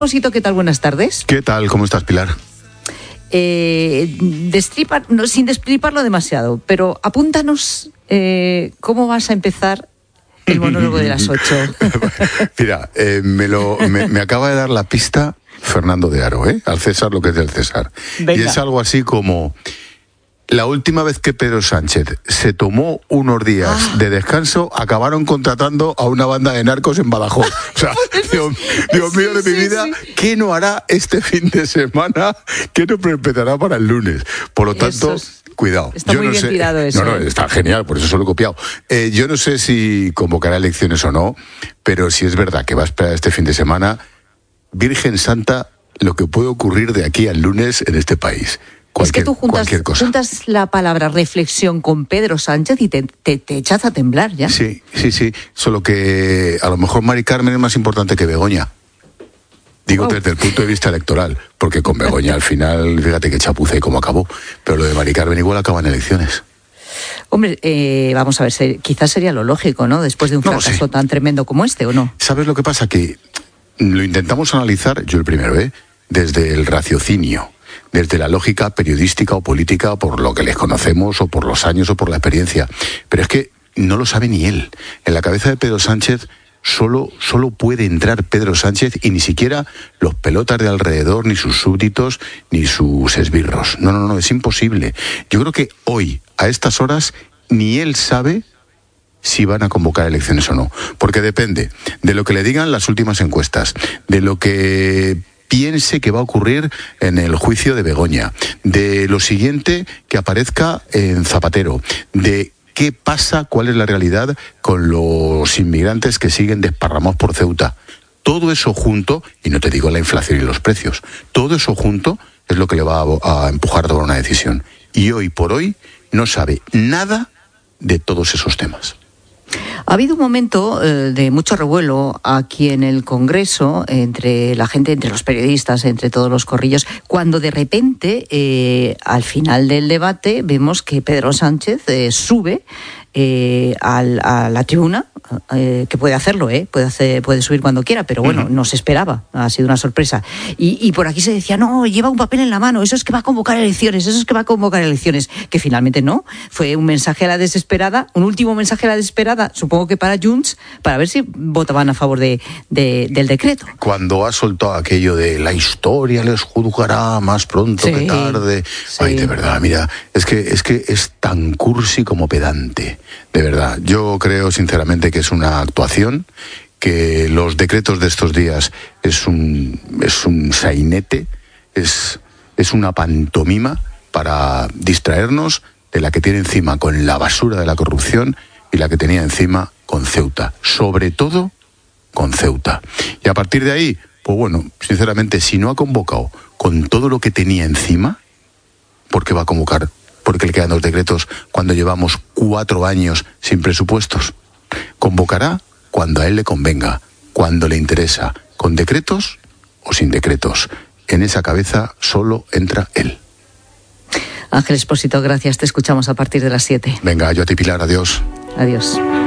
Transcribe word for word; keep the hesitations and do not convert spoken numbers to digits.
Posito, ¿qué tal? Buenas tardes. ¿Qué tal? ¿Cómo estás, Pilar? Eh, destripa, no, sin destriparlo demasiado, pero apúntanos eh, cómo vas a empezar el monólogo de las ocho. Mira, eh, me, lo, me, me acaba de dar la pista Fernando de Aro, ¿eh? Al César lo que es del César. Venga. Y es algo así como: la última vez que Pedro Sánchez se tomó unos días ah. de descanso, acabaron contratando a una banda de narcos en Badajoz. O sea, Dios, Dios mío de sí, mi sí, vida, sí. ¿qué no hará este fin de semana? ¿Qué no empezará para el lunes? Por lo tanto, es, cuidado. Está yo muy no bien sé, tirado eso. No, no, está genial, por eso se lo he copiado. Eh, yo no sé si convocará elecciones o no, pero si es verdad que va a esperar este fin de semana, Virgen Santa, lo que puede ocurrir de aquí al lunes en este país. Cualquier, es que tú juntas, juntas la palabra reflexión con Pedro Sánchez y te, te, te echas a temblar ya. Sí, sí, sí. Solo que a lo mejor Mari Carmen es más importante que Begoña. Digo, wow. Desde el punto de vista electoral. Porque con Begoña al final, fíjate que chapuza y cómo acabó. Pero lo de Mari Carmen igual acaba en elecciones. Hombre, eh, vamos a ver, ser, quizás sería lo lógico, ¿no? Después de un fracaso no, sí. tan tremendo como este, ¿o no? ¿Sabes lo que pasa? Que lo intentamos analizar, yo el primero, ¿eh? Desde el raciocinio. Desde la lógica periodística o política, por lo que les conocemos, o por los años, o por la experiencia. Pero es que no lo sabe ni él. En la cabeza de Pedro Sánchez solo, solo puede entrar Pedro Sánchez y ni siquiera los pelotas de alrededor, ni sus súbditos, ni sus esbirros. No, no, no, es imposible. Yo creo que hoy, a estas horas, ni él sabe si van a convocar elecciones o no. Porque depende de lo que le digan las últimas encuestas, de lo que piense que va a ocurrir en el juicio de Begoña, de lo siguiente que aparezca en Zapatero, de qué pasa, cuál es la realidad con los inmigrantes que siguen desparramados por Ceuta. Todo eso junto, y no te digo la inflación y los precios, todo eso junto es lo que le va a, a empujar a tomar una decisión. Y hoy por hoy no sabe nada de todos esos temas. Ha habido un momento eh, de mucho revuelo aquí en el Congreso, entre la gente, entre los periodistas, entre todos los corrillos, cuando de repente, eh, al final del debate, vemos que Pedro Sánchez eh, sube eh, al, a la tribuna, eh, que puede hacerlo, eh, puede, hacer, puede subir cuando quiera, pero bueno, uh-huh. no se esperaba, ha sido una sorpresa. Y, y por aquí se decía, no, lleva un papel en la mano, eso es que va a convocar elecciones, eso es que va a convocar elecciones, que finalmente no, fue un mensaje a la desesperada, un último mensaje a la desesperada, supongo que para Junts, para ver si votaban a favor de, de, del decreto. Cuando ha soltado aquello de la historia les juzgará más pronto sí, que tarde, sí. Ay, de verdad, mira, es que, es que es tan cursi como pedante, de verdad. Yo creo sinceramente que es una actuación, que los decretos de estos días es un, es un sainete, es, es una pantomima para distraernos de la que tiene encima con la basura de la corrupción y la que tenía encima con Ceuta, sobre todo con Ceuta. Y a partir de ahí, pues bueno, sinceramente, si no ha convocado con todo lo que tenía encima, ¿por qué va a convocar? Porque le quedan dos decretos cuando llevamos cuatro años sin presupuestos. Convocará cuando a él le convenga, cuando le interesa, con decretos o sin decretos. En esa cabeza solo entra él. Ángel Expósito, gracias. Te escuchamos a partir de las siete. Venga, yo a ti, Pilar. Adiós. Adiós.